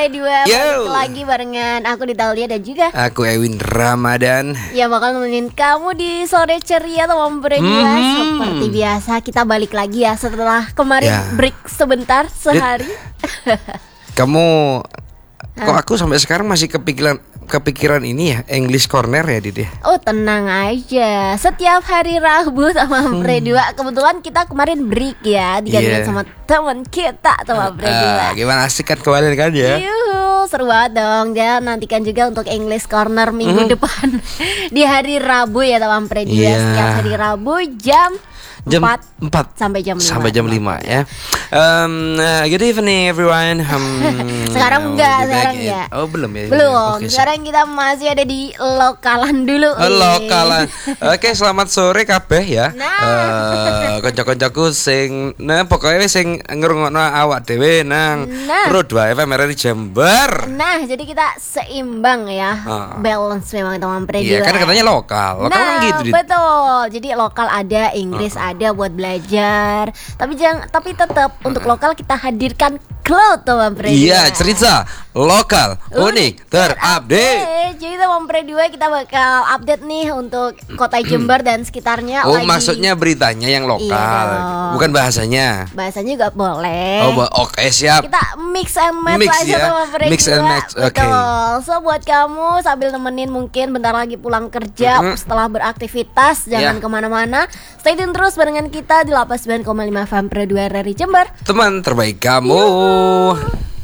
Pre 2 balik Yo. lagi barengan aku Ditalia dan juga Aku Ewin Ramadan. yang bakal nemenin kamu di sore ceria teman Pre 2. Seperti biasa kita balik lagi ya setelah kemarin Ya. break sebentar sehari. Kamu kok aku sampai sekarang masih kepikiran ini ya, English Corner ya, Didi. Oh tenang aja, setiap hari Rabu sama Pre 2 kebetulan kita kemarin break ya digantikan Iya. sama teman kita sama Pre 2. Gimana asik kan kemarin kan ya? Yuhu, seru banget dong. Dan nantikan juga untuk English Corner minggu depan di hari Rabu ya teman Pre 2. Iya. Setiap hari Rabu jam 4 sampai jam 5. Sampai jam 5 ya. Good evening everyone. Sekarang enggak, sekarang ya. Oh belum ya. Belum. Oke, Sekarang kita masih ada di lokalan dulu. lokalan. Oke, selamat sore kabeh ya. Nah. Kanca-kancaku sing pokoknya sing ngrungokno awak dhewe nang Nah. Pro 2 FM RRI Jember. Nah, jadi kita seimbang ya. Balance memang teman Pre 2. Iya, kan katanya lokal. Lokal kan gitu. Dit. Betul. Jadi lokal ada, Inggris ada buat belajar. Tapi tetap untuk lokal kita hadirkan cloud teman Pre 2. Iya, cerita lokal, unik, terupdate. Jadi teman Pre 2 kita bakal update nih untuk kota Jember dan sekitarnya. Oh, lagi. maksudnya beritanya yang lokal, Iya dong. bukan bahasanya. Bahasanya juga boleh. Oh, oke, siap. Kita mix and match Mix aja ya. sama Pre 2. Mix and match, oke. Betul. So buat kamu sambil nemenin mungkin bentar lagi pulang kerja setelah beraktivitas, jangan Ya. kemana-mana. Stay tune terus barengan kita di 89,5 FM Pre 2 RRI Jember. Teman terbaik kamu.